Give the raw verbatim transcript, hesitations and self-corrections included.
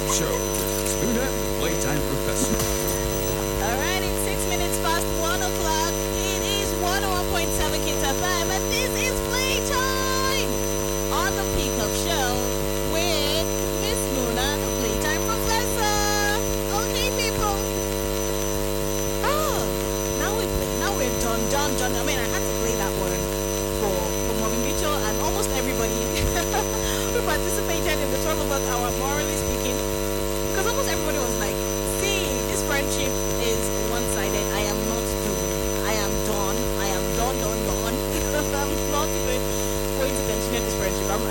Show with Luna, Playtime Professor. Alright, it's six minutes past one o'clock. It is one oh one point seven Kids F M, and this is Playtime on the Peak Up Show with Miss Luna, the Playtime Professor. Okay, people. Oh, now we play. Now we're done, done, done. I mean, I